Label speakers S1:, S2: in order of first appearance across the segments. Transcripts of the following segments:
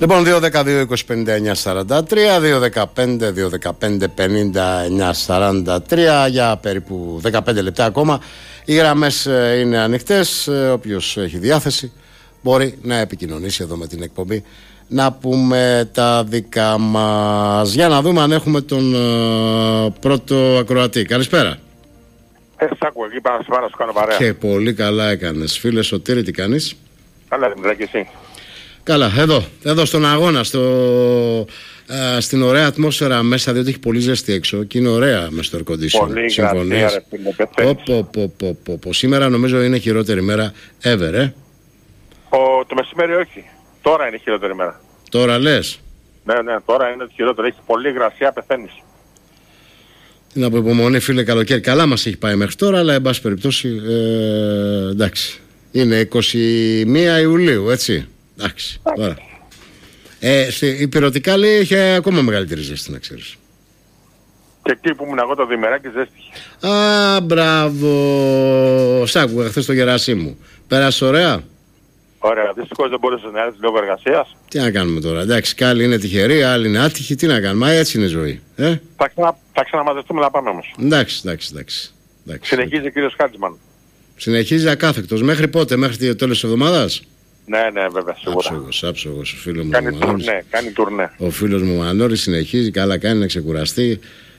S1: Λοιπόν, 2-12-2-25-9-43, 2-15-2-15-59-43, για περίπου 15 λεπτά ακόμα. Οι γραμμές είναι ανοιχτές. Όποιος έχει διάθεση μπορεί να επικοινωνήσει εδώ με την εκπομπή, να πούμε τα δικά μας. Για να δούμε αν έχουμε τον πρώτο ακροατή. Καλησπέρα.
S2: Σ' άκουγα εκεί πάνω να σου κάνω παρέα.
S1: Και πολύ καλά έκανες. Φίλε Σωτήρη, τι κάνεις?
S2: Καλά, Δημητρά, και εσύ?
S1: Καλά, εδώ στον αγώνα, στην ωραία ατμόσφαιρα μέσα, διότι έχει πολύ ζέστη έξω και είναι ωραία μες στο air condition.
S2: Πολύ γραφεία, ρε φίλε.
S1: Σήμερα νομίζω είναι η χειρότερη μέρα ever,
S2: Το μεσημέρι όχι. Τώρα είναι η χειρότερη μέρα.
S1: Τώρα λες?
S2: Ναι, τώρα είναι το χειρότερο. Έχει πολύ υγρασία, πεθαίνεις.
S1: Τι να πω, υπομονή φίλε, καλοκαίρι. Καλά μας έχει πάει μέχρι τώρα, αλλά εν πάση περιπτώσει, εντάξει. Είναι 21 Ιουλίου, έτσι. Εντάξει, τώρα. Η πυρωτικά λέει έχει ακόμα μεγαλύτερη ζέστη, να ξέρεις.
S2: Και εκεί που ήμουν εγώ το διημεράκι ζέστη.
S1: Α, μπράβο. Σ' άκουγα χθες το Γερασίμου. Πέρασε ωραία?
S2: Ωραία, δυστυχώς δεν μπορούσε να έρθει λόγω εργασίας.
S1: Τι να κάνουμε τώρα, εντάξει, κι άλλοι είναι τυχεροί, άλλοι είναι άτυχοι, τι να κάνουμε, έτσι είναι η ζωή.
S2: Θα ξαναμαζευτούμε να πάμε όμως.
S1: Εντάξει.
S2: Συνεχίζει ο κύριος Χάτζημαν.
S1: Συνεχίζει ακάθεκτος, μέχρι πότε, μέχρι το τέλος της εβδομάδας?
S2: Ναι, βέβαια, σίγουρα.
S1: Άψογος, ο φίλος μου.
S2: Κάνει τουρνέ.
S1: Ο φίλος μου Μανώρης συνεχίζει, καλά κάνει να ξεκουραστεί.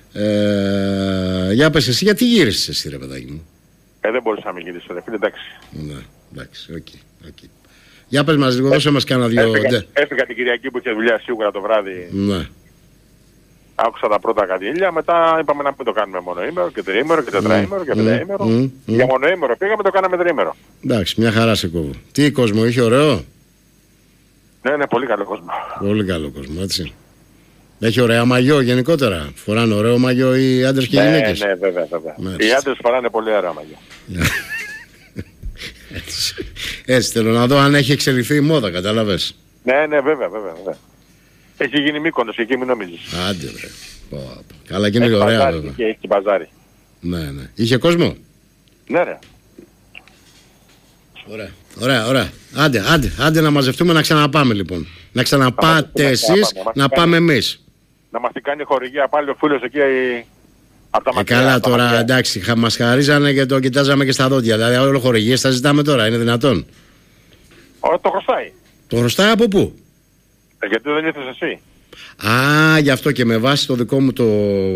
S1: Για πες εσύ, γιατί γύρισες εσύ ρε παιδάκι μου?
S2: Δεν μπορούσα να μην γυρίσω ρε φίλε, εντάξει.
S1: Ναι, εντάξει, οκ. Για πες μας λίγο, δώσε μας κάνα δύο.
S2: Έφυγα την Κυριακή που είχε δουλειά σίγουρα το βράδυ.
S1: Ναι.
S2: Άκουσα τα πρώτα κατήλια, μετά είπαμε να μην το κάνουμε μονοήμερο και τριήμερο και τετραήμερο και πενταήμερο. Για μονοήμερο πήγαμε, το κάναμε τριήμερο.
S1: Εντάξει, μια χαρά σε κόβω. Τι κόσμο, είχε ωραίο?
S2: Ναι, πολύ καλό κόσμο.
S1: Πολύ καλό κόσμο, έτσι. Έχει ωραία μαγιό γενικότερα. Φοράνε ωραίο μαγιό οι άντρες και οι γυναίκες.
S2: Ναι, βέβαια. Οι άντρες φοράνε πολύ ωραίο μαγιό.
S1: Έτσι θέλω να δω αν έχει εξελιχθεί η μόδα, κατάλαβες.
S2: Ναι, βέβαια. Έχει γίνει Μύκονος, εκεί μην νομίζεις.
S1: Άντε βρε. Καλά και είναι ωραία βέβαια.
S2: Και έχει μπαζάρι.
S1: Ναι. Είχε κόσμο?
S2: Ναι ρε.
S1: Ωραία. Άντε να μαζευτούμε να ξαναπάμε λοιπόν. Να ξαναπάτε εσείς, να πάμε εμείς.
S2: Να μας την κάνει χορηγία πάλι ο φίλος εκεί από τα μακριά.
S1: Καλά τώρα, εντάξει, μας χαρίζανε και το κοιτάζαμε και στα δόντια. Δηλαδή όλο χορηγίες θα ζητάμε τώρα, είναι δυνατόν?
S2: Το χρωστάει. Το
S1: χρωστάει από πού?
S2: Γιατί δεν ήρθες εσύ.
S1: Α, γι' αυτό και με βάση το δικό μου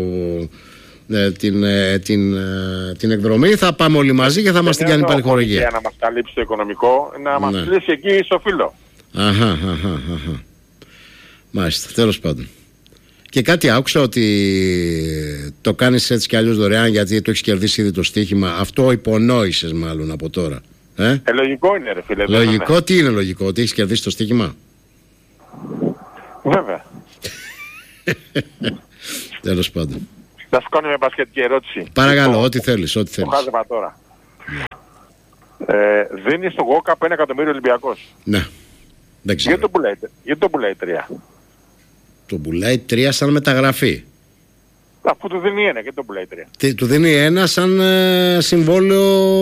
S1: την εκδρομή θα πάμε όλοι μαζί και θα μας την κάνει πάλι χορηγία.
S2: Για να μας καλύψει το οικονομικό, να μας λύσει εκεί στο φίλο.
S1: Αχα. Μάλιστα, τέλος πάντων. Και κάτι άκουσα ότι το κάνεις έτσι κι αλλιώς δωρεάν γιατί το έχεις κερδίσει ήδη το στοίχημα. Αυτό υπονόησες μάλλον από τώρα.
S2: Λογικό είναι ρε φίλε.
S1: Λογικό, τι είναι λογικό, ότι έχεις κερδίσει το στοίχημα?
S2: Βέβαια.
S1: Τέλος πάντων.
S2: Να σου κάνω μια μπασκετική ερώτηση.
S1: Παρακαλώ, ό,τι θέλεις.
S2: Το χάζευα τώρα. Δίνει στο Γόκαπ 1 εκατομμύριο Ολυμπιακός.
S1: Ναι. Δεν ξέρω.
S2: Γιατί το πουλάει 3.
S1: Το πουλάει 3 σαν μεταγραφή.
S2: Αφού του δίνει 1, γιατί το πουλάει 3.
S1: Του δίνει 1 σαν συμβόλαιο.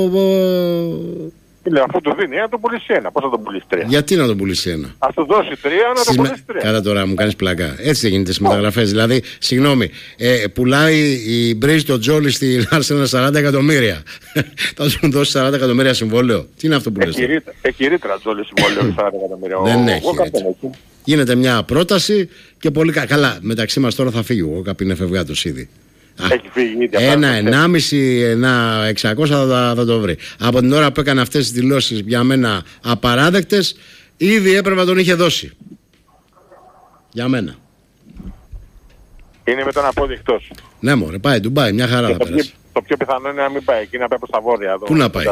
S2: Αφού του δίνει 1, το πουλήσει 1. Πώς θα το πουλήσει 3.
S1: Γιατί να το πουλήσει 1.
S2: Ας του δώσει 3, να το πουλήσει 3.
S1: Κατά τώρα μου κάνεις πλάκα. Έτσι δεν γίνεται στις μεταγραφές. Δηλαδή, συγγνώμη, πουλάει η Μπρίζ το Τζόλι στην Arsenal 40 εκατομμύρια. Θα σου δώσει 40 εκατομμύρια συμβόλαιο. Τι είναι αυτό που λες?
S2: Έχει ρήτρα Τζόλι συμβόλαιο 40 εκατομμύρια.
S1: Δεν έχει. Γίνεται μια πρόταση και πολύ καλά. Μεταξύ μας τώρα θα φύγει ο Γόκαπ, είναι φευγάτος ήδη.
S2: Έχει φύγει.
S1: 1,5-1,600 θα το βρει. Από την ώρα που έκανε αυτές τις δηλώσεις για μένα απαράδεκτες, ήδη έπρεπε να τον είχε δώσει. Για μένα.
S2: Είναι με τον απόδειγμα εκτός.
S1: Ναι μωρέ, πάει Ντουμπάι, μια χαρά θα περάσει.
S2: Το πιο πιθανό είναι να μην πάει εκεί, να πάει προς τα βόρεια. Εδώ,
S1: πού να πάει?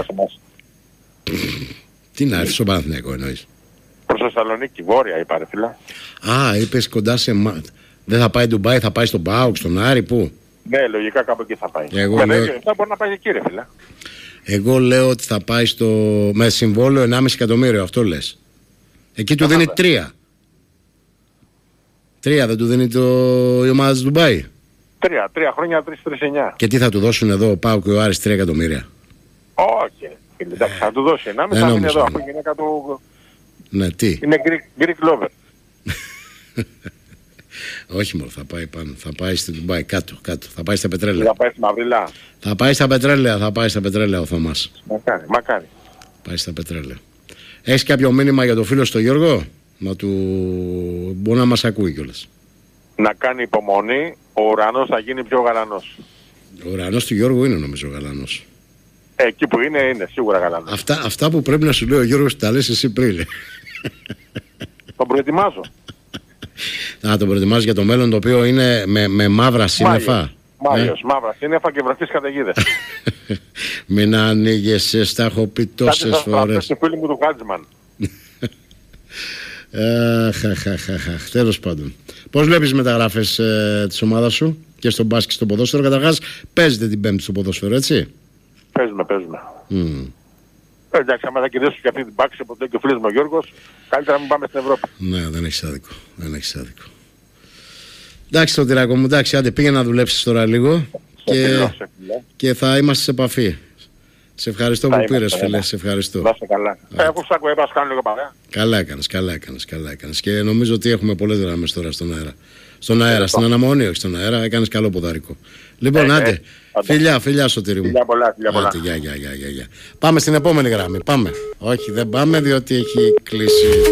S1: Τι να έρθει στο Παναθηναϊκό εννοείς?
S2: Προς Θεσσαλονίκη, βόρεια είπα ρε φίλε.
S1: Α, είπες κοντά σε δεν θα πάει Ντουμπάι, θα πάει στον ΠΑΟΚ, στον Άρη, πού?
S2: Ναι, λογικά κάπου εκεί θα πάει.
S1: Εγώ λέω...
S2: μπορεί να πάει εκεί ρε φίλε.
S1: Εγώ λέω ότι θα πάει με συμβόλαιο 1,5 εκατομμύριο, αυτό λες. Εκεί του δίνει 3. 3 δεν του δίνει η ομάδα της Ντουμπάι?
S2: 3 χρόνια, 3-3-9.
S1: Και τι θα του δώσουν εδώ ο ΠΑΟΚ και ο Άρης 3 εκατομμύρια?
S2: Όχι. Εντάξει, θα του δώσει 1,5, θα μείνει εδώ. Από η γυναίκα του...
S1: Ναι, τι?
S2: Είναι Greek lover.
S1: Όχι μόνο, θα πάει πάνω. Θα πάει στην Ντουμπάι, κάτω. Θα πάει στα πετρέλαια.
S2: Θα πάει στη Μαυρίλα.
S1: Θα πάει στα πετρέλαια ο Θωμάς.
S2: Μακάρι.
S1: Πάει στα πετρέλαια. Έχεις κάποιο μήνυμα για το φίλο στο Γιώργο? Μπορεί να μας ακούει κιόλας.
S2: Να κάνει υπομονή, ο ουρανός θα γίνει πιο γαλανός.
S1: Ο ουρανός του Γιώργου είναι νομίζω γαλανός.
S2: Εκεί που είναι σίγουρα γαλανός.
S1: Αυτά που πρέπει να σου λέει ο Γιώργος τα λες εσύ πριν.
S2: Τον προετοιμάζω.
S1: Να τον προετοιμάζω για το μέλλον, το οποίο είναι με μαύρα σύννεφα.
S2: Μάιος, μαύρα σύννεφα και βραστείς καταιγίδες.
S1: Μην ανοίγεσαι, στα έχω πει τόσες φορές.
S2: Κάτι φίλοι μου του Χάτζμαν.
S1: Τέλος πάντων. Πώς βλέπεις μεταγραφές της ομάδας σου και στον μπάσκετ και στο ποδόσφαιρο? Καταρχάς παίζετε την Πέμπτη στο ποδόσφαιρο, έτσι?
S2: Παίζουμε. Εντάξει, άμα θα κερδίσουν και αυτή την πάξη από το και ο φίλος μου ο Γιώργος, καλύτερα να μην πάμε στην Ευρώπη.
S1: Ναι, δεν έχεις άδικο. Εντάξει, το τυράκο μου, εντάξει, άντε πήγε να δουλέψεις τώρα λίγο και θα είμαστε σε επαφή. Σε ευχαριστώ που πήρες, φίλε, σε ευχαριστώ.
S2: Να είστε καλά. Αφού σ' άκουγα, είπα, κάνω λίγο παρέα.
S1: Καλά έκανες. Και νομίζω ότι έχουμε πολλές γραμμές τώρα στον αέρα. Στην αναμονή, όχι στον αέρα, έκανες καλό ποδαρικό. Λοιπόν, άντε, φιλιά Σωτήρη μου.
S2: Φιλιά πολλά.
S1: Άντε, γεια. Πάμε στην επόμενη γραμμή, πάμε. Όχι, δεν πάμε διότι έχει κλείσει.